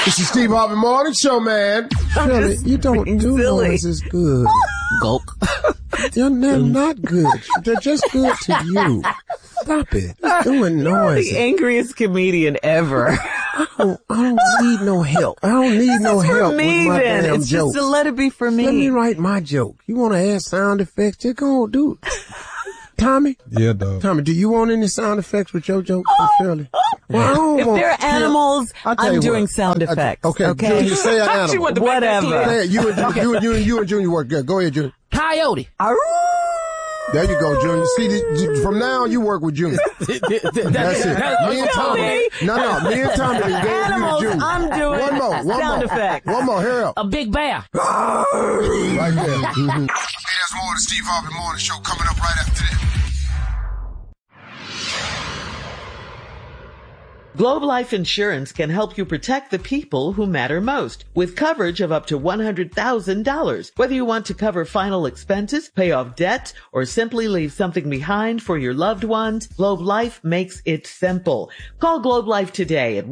It's the Steve Harvey Morning Show, man. Shirley, you don't do noises good. Gulp. They're not good. They're just good to you. Stop it. It's doing noises. The angriest comedian ever. I don't need no help. I don't need no help with my damn It's jokes. just to let it be for me. Let me write my joke. You want to add sound effects? Just go do it. Tommy? Yeah, dog. Tommy, do you want any sound effects with your jokes for Shirley? Well, I don't If want they're animals, I'll tell I'm you doing what. sound effects. Okay, Junior, say an animal. Whatever. Say it. You and Junior work good. Go ahead, Junior. Coyote. There you go, Junior. See, from now on, you work with Junior. That's it. Me and Tommy. No. Me and Tommy can go Animals, with Junior. I'm doing sound effects. One more. Hurry up. A big bear. Right there. Hey, there's more of the Steve Harvey Morning Show coming up right after this. Globe Life Insurance can help you protect the people who matter most with coverage of up to $100,000. Whether you want to cover final expenses, pay off debt, or simply leave something behind for your loved ones, Globe Life makes it simple. Call Globe Life today at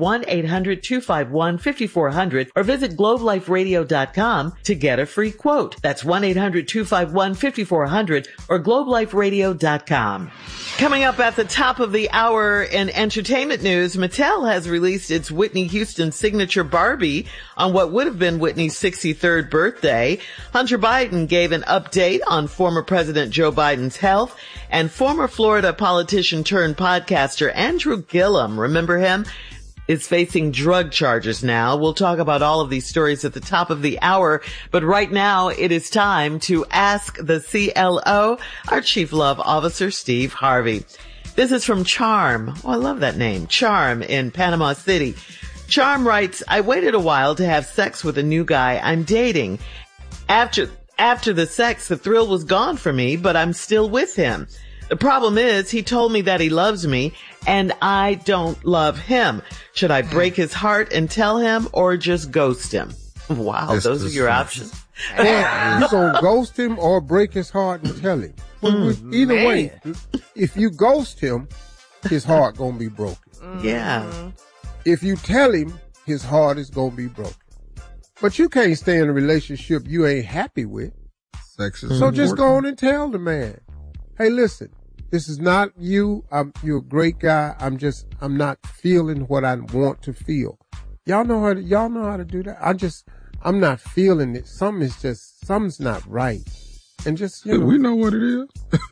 1-800-251-5400 or visit globeliferadio.com to get a free quote. That's 1-800-251-5400 or globeliferadio.com. Coming up at the top of the hour in entertainment news, Mattel has released its Whitney Houston signature Barbie on what would have been Whitney's 63rd birthday. Hunter Biden gave an update on former President Joe Biden's health, and former Florida politician turned podcaster Andrew Gillum, remember him, is facing drug charges now. We'll talk about all of these stories at the top of the hour, but right now it is time to ask the CLO, our Chief Love Officer, Steve Harvey. This is from Charm. Oh, I love that name. Charm in Panama City. Charm writes, I waited a while to have sex with a new guy I'm dating. After the sex, the thrill was gone for me, but I'm still with him. The problem is he told me that he loves me and I don't love him. Should I break his heart and tell him or just ghost him? Wow, those are your options. Well, you gonna ghost him or break his heart and tell him? Either way, if you ghost him, his heart gonna be broken. Yeah. If you tell him, his heart is gonna be broken. But you can't stay in a relationship you ain't happy with. Sex is So just go on and tell the man, hey, listen, this is not you. You're a great guy. I'm not feeling what I want to feel. Y'all know how to do that. I'm not feeling it. Something's not right. And just, we know what it is.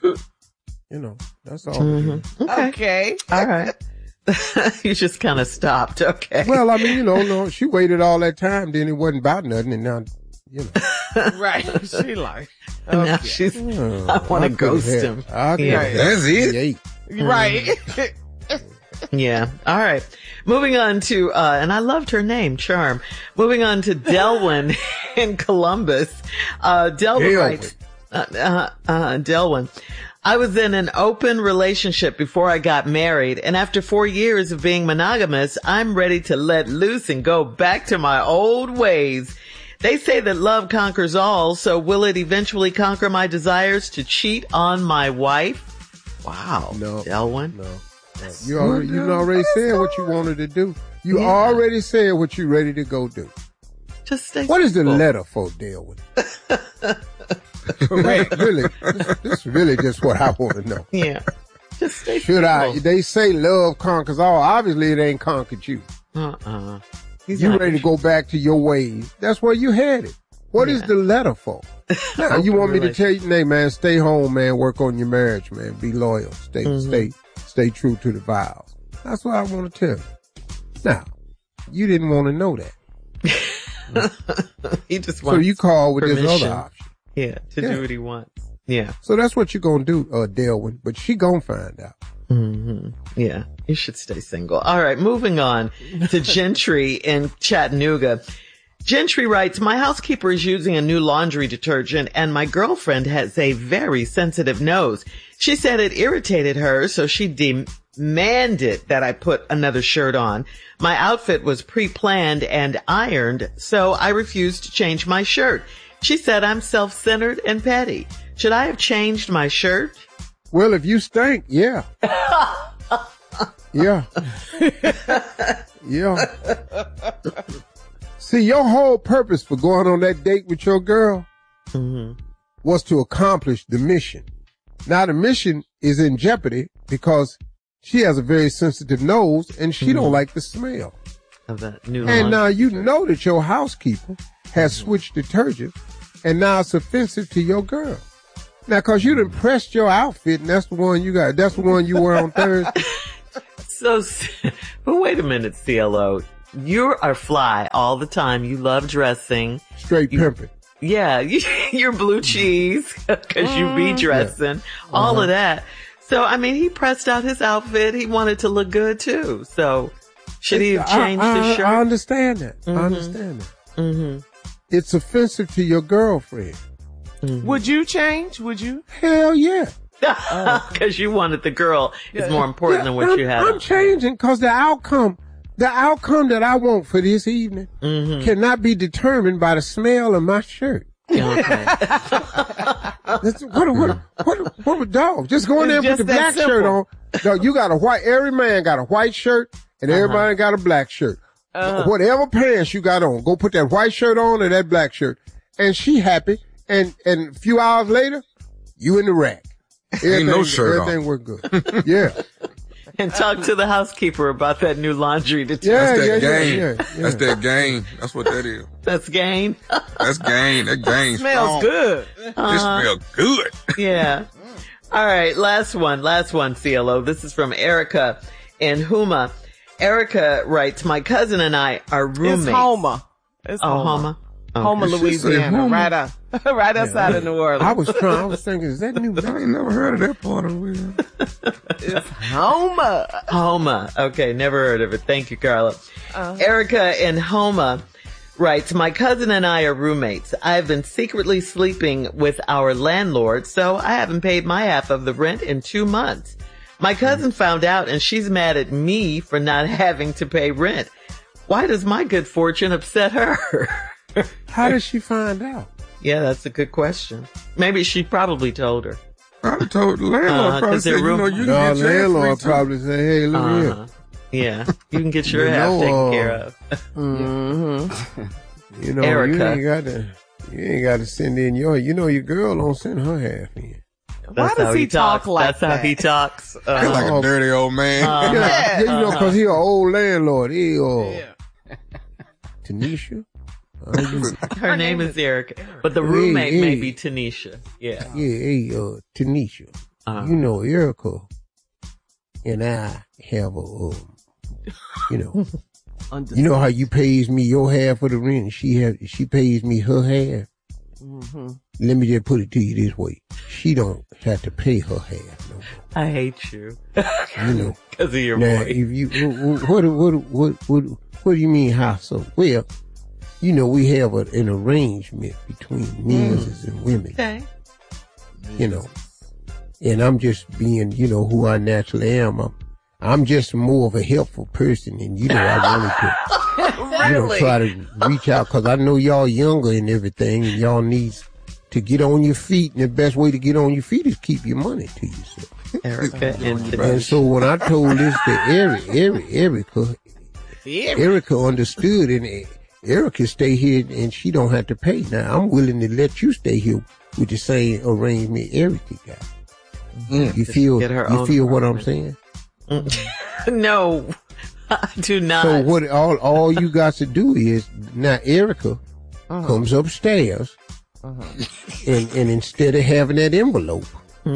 That's all. Okay. All right. You just kind of stopped. Okay. Well, I mean, no, she waited all that time. Then it wasn't about nothing. And now, Right. She like, now she's, I want to ghost him. That's it. right. Yeah. All right. Moving on to, and I loved her name, Charm. Moving on to Delwyn in Columbus. Delwyn writes, Delwyn. I was in an open relationship before I got married, and after 4 years of being monogamous, I'm ready to let loose and go back to my old ways. They say that love conquers all, so will it eventually conquer my desires to cheat on my wife? Wow. No. Delwyn? No. You already said what you wanted to do. You already said what you ready to go do. Just stay What is the simple. letter for, Delwyn? Really, this is really just what I want to know. Yeah. Just stay simple. They say love conquers all. Obviously, it ain't conquered you. You ready to go back to your ways. That's where you headed. What is the letter for? Now, you want me to tell you, hey, man, stay home, man, work on your marriage, man, be loyal, stay true to the vows. That's what I want to tell you. Now, you didn't want to know that. He just wants So you call with permission. this other option. Yeah, to do what he wants. Yeah. So that's what you're going to do, Delwyn, but she going to find out. Yeah, you should stay single. All right, moving on to Gentry in Chattanooga. Gentry writes, my housekeeper is using a new laundry detergent and my girlfriend has a very sensitive nose. She said it irritated her, so she demanded that I put another shirt on. My outfit was pre-planned and ironed, so I refused to change my shirt. She said I'm self-centered and petty. Should I have changed my shirt? Well, if you stink, yeah. Yeah. Yeah. See, your whole purpose for going on that date with your girl was to accomplish the mission. Now the mission is in jeopardy because she has a very sensitive nose and she don't like the smell of that new And now you know that your housekeeper has switched detergent and now it's offensive to your girl. Now, cause you done pressed your outfit and that's the one you got. That's the one you wear on Thursday. So, but wait a minute, CLO. You are fly all the time. You love dressing. Straight pimping. Yeah. You're blue cheese cause you be dressing. All of that. So, I mean, he pressed out his outfit. He wanted to look good too. So should he have changed his shirt? I understand that. I understand that. It's offensive to your girlfriend. Would you change? Would you? Hell yeah. Cause you wanted the girl is more important than what you had. I'm changing cause the outcome that I want for this evening cannot be determined by the smell of my shirt. Okay. What a dog. Just go in there and put the black shirt on. No, you got every man got a white shirt and everybody got a black shirt. Whatever pants you got on, go put that white shirt on and that black shirt. And she happy. And a few hours later, you in the rack. Ain't no shirt on. Everything work good. Yeah. And talk to the housekeeper about that new laundry detergent. That's that gain. That's what that is. That's gain. That's gain. That gain smells good. It smells good. Yeah. All right. Last one, CLO. This is from Erica in Houma. Erica writes, my cousin and I are roommates. It's Houma. It's Houma. Houma, Louisiana. Right outside of New Orleans. I was thinking, is that New Orleans? I ain't never heard of that part of Louisiana. It's Houma. Houma. Okay, never heard of it. Thank you, Carla. Erica in Houma writes, my cousin and I are roommates. I've been secretly sleeping with our landlord, so I haven't paid my half of the rent in 2 months. My cousin found out and she's mad at me for not having to pay rent. Why does my good fortune upset her? How did she find out? Yeah, that's a good question. Maybe she probably told her. Probably told the landlord. Probably said, you can get your landlord probably said, hey, look here. Yeah, you can get your half taken care of. You know, Erica. you ain't got to send in your girl don't send her half in. Why does he talk like that? That's how he talks. He's like a dirty old man. Cause he an old landlord. Tanisha? Her name is Erica, but the roommate may be Tanisha. Yeah. Yeah, Tanisha. You know, Erica and I have you know how you pays me your half of the rent, she pays me her half. Let me just put it to you this way: she don't have to pay her half. No more. I hate you. You know, because of your now, voice. If you what do you mean how so? Well, you know, we have an arrangement between men's and women. Okay. You know, and I'm just being, who I naturally am. I'm just more of a helpful person, and I wanted to, try to reach out because I know y'all younger and everything, and y'all need to get on your feet, and the best way to get on your feet is keep your money to yourself. Erica and so when I told this to Erica understood, and Erica stay here and she don't have to pay. Now I'm willing to let you stay here with the same arrangement Erica got. You feel what I'm saying? No, I do not. So what all you got to do is now Erica comes upstairs and instead of having that envelope,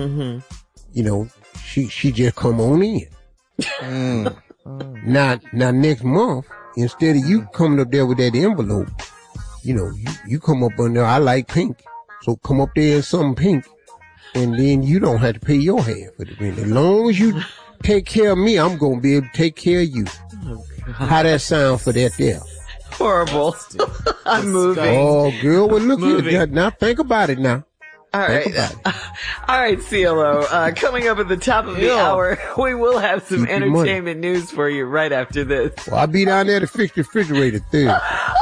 she just come on in. Now next month, instead of you coming up there with that envelope, you come up on there, I like pink. So come up there in something pink, and then you don't have to pay your half for the rent. As long as you take care of me, I'm going to be able to take care of you. How that sound for that there? Horrible. I'm moving. Oh, girl, well, look here. Now think about it now. All right. All right, CLO. Coming up at the top of the hour, we will have some entertainment news for you right after this. Well, I'll be down there to fix the refrigerator too.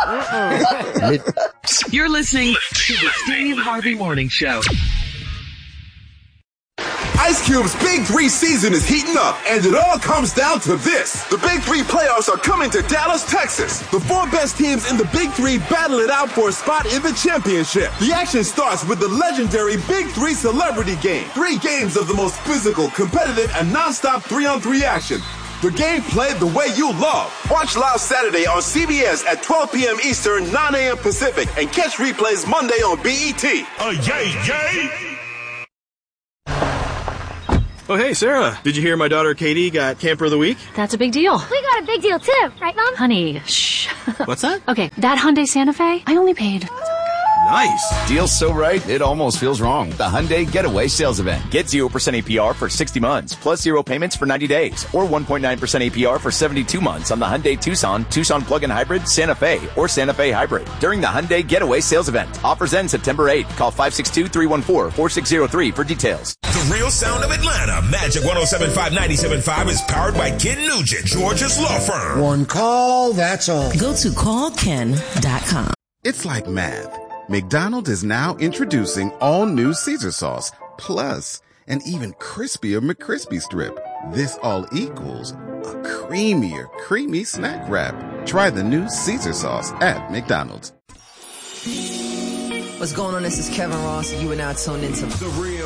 You're listening to the Steve Harvey Morning Show. I Ice Cube's Big 3 season is heating up, and it all comes down to this. The Big 3 playoffs are coming to Dallas, Texas. The 4 best teams in the Big 3 battle it out for a spot in the championship. The action starts with the legendary Big 3 Celebrity Game. 3 games of the most physical, competitive, and non-stop 3-on-3 action. The game played the way you love. Watch live Saturday on CBS at 12 p.m. Eastern, 9 a.m. Pacific, and catch replays Monday on BET. Yay! Oh, hey, Sarah. Did you hear my daughter Katie got Camper of the Week? That's a big deal. We got a big deal, too. Right, Mom? Honey, shh. What's that? Okay, that Hyundai Santa Fe, I only paid... Nice. Deal's so right, it almost feels wrong. The Hyundai Getaway Sales Event. Get 0% APR for 60 months, plus 0 payments for 90 days, or 1.9% APR for 72 months on the Hyundai Tucson, Tucson Plug-in Hybrid, Santa Fe, or Santa Fe Hybrid. During the Hyundai Getaway Sales Event. Offers end September 8th. Call 562-314-4603 for details. The real sound of Atlanta. Magic 107.5, 97.5 is powered by Ken Nugent, Georgia's law firm. One call, that's all. Go to callken.com. It's like math. McDonald's is now introducing all new Caesar sauce, plus an even crispier McCrispy strip. This all equals a creamier, creamy snack wrap. Try the new Caesar sauce at McDonald's. What's going on? This is Kevin Ross. You are now tuned into The Real